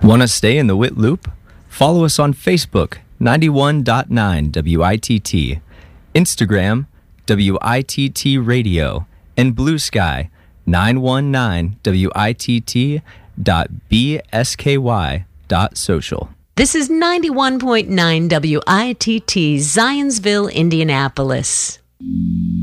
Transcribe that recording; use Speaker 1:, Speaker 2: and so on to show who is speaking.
Speaker 1: Want to stay in the WIT loop? Follow us on Facebook, 91.9 WITT, Instagram, WITT Radio, and Blue Sky, 919WITT.bsky.social.
Speaker 2: This is 91.9 WITT, Zionsville, Indianapolis.